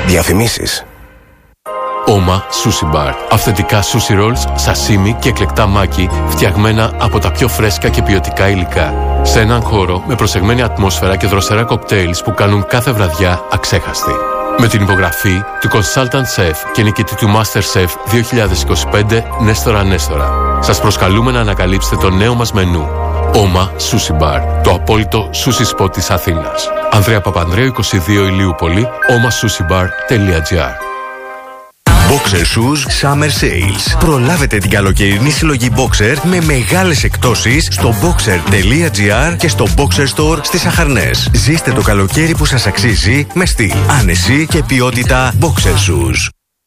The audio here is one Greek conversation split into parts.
Διαφημίσεις. Oma Sushi Bar. Αυθεντικά sushi rolls, σασίμι και εκλεκτά μάκι φτιαγμένα από τα πιο φρέσκα και ποιοτικά υλικά. Σε έναν χώρο με προσεγμένη ατμόσφαιρα και δροσερά κοκτέιλς που κάνουν κάθε βραδιά αξέχαστη. Με την υπογραφή του Consultant Chef και νικητή του MasterChef 2025 Νέστορα Νέστορα. Σας προσκαλούμε να ανακαλύψετε το νέο μας μενού. Oma Sushi Bar, το απόλυτο sushi spot της Αθήνας. Ανδρέα Παπανδρέου 22 Ηλιούπολη, omasushibar.gr. Boxer Shoes Summer Sales. Προλάβετε την καλοκαιρινή συλλογή Boxer με μεγάλες εκπτώσεις στο boxer.gr και στο Boxer Store στις Αχαρνές. Ζήστε το καλοκαίρι που σας αξίζει με στυλ, άνεση και ποιότητα Boxer Shoes.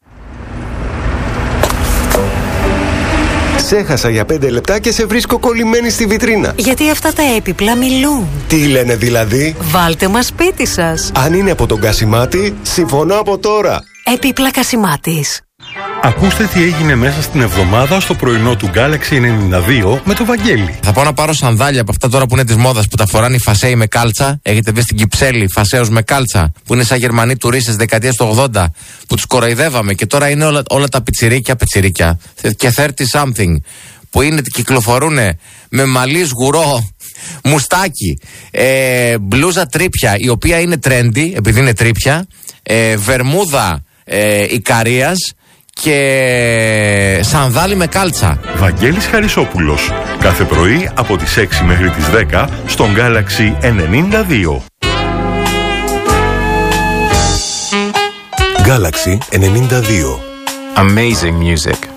Ξέχασα για 5 λεπτά και σε βρίσκω κολλημένη στη βιτρίνα. Γιατί αυτά τα έπιπλα μιλούν. Τι λένε δηλαδή? Βάλτε μας σπίτι σας. Αν είναι από τον Κασιμάτη, συμφωνώ από τώρα. Έπιπλα Κασιμάτης. Ακούστε τι έγινε μέσα στην εβδομάδα στο πρωινό του Galaxy 92 με το Βαγγέλη. Θα πάω να πάρω σανδάλια από αυτά τώρα που είναι της μόδας που τα φοράνε οι Φασέοι με κάλτσα. Έχετε δει στην Κυψέλη Φασέους με κάλτσα που είναι σαν Γερμανοί τουρίστες δεκαετίας του 80 που τους κοροϊδεύαμε και τώρα είναι όλα τα πιτσιρίκια και 30 something που είναι, κυκλοφορούν με μαλλί σγουρό, μουστάκι, μπλούζα τρίπια η οποία είναι trendy επειδή είναι τρίπια, βερμούδα Ικαρίας και σανδάλι με κάλτσα. Βαγγέλης Χαρισόπουλος. Κάθε πρωί από τις 6 μέχρι τις 10 στον Galaxy 92. Galaxy 92. Amazing music.